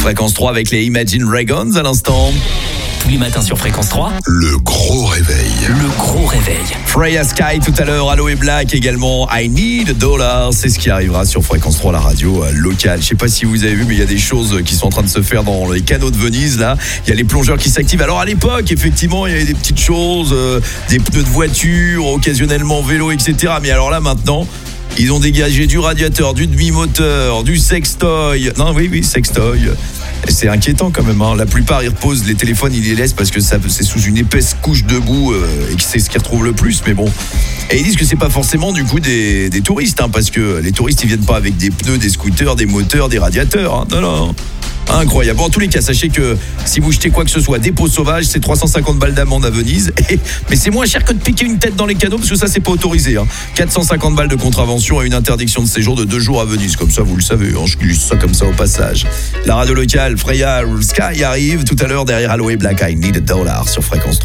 Fréquence 3 avec les Imagine Dragons à l'instant. Tous les matins sur Fréquence 3. Le gros réveil. Le gros réveil. Freya Sky tout à l'heure, Aloe Black également. I Need a Dollar, c'est ce qui arrivera sur Fréquence 3, la radio locale. Je sais pas si vous avez vu, mais il y a des choses qui sont en train de se faire dans les canaux de Venise là. Il y a les plongeurs qui s'activent. Alors à l'époque, effectivement, il y avait des petites choses, des pneus de voiture, occasionnellement vélo, etc. Mais alors là maintenant, ils ont dégagé du radiateur, du demi-moteur, du sextoy. Non, oui, sextoy. C'est inquiétant quand même, hein. La plupart ils reposent les téléphones, ils les laissent parce que c'est sous une épaisse couche de boue et que c'est ce qu'ils retrouvent le plus, mais bon. Et ils disent que c'est pas forcément du coup des touristes, hein, parce que les touristes ils viennent pas avec des pneus, des scooters, des moteurs, des radiateurs, hein. Non. Incroyable. Bon, en tous les cas, sachez que si vous jetez quoi que ce soit, dépôt sauvage, c'est 350 balles d'amende à Venise. Mais c'est moins cher que de piquer une tête dans les canaux, parce que ça, c'est pas autorisé, hein. 450 balles de contravention et une interdiction de séjour de 2 jours à Venise. Comme ça, vous le savez, hein, je glisse ça comme ça au passage. La radio locale, Freya Sky arrive tout à l'heure derrière Aloe Black. I Need a Dollar sur Fréquence 3.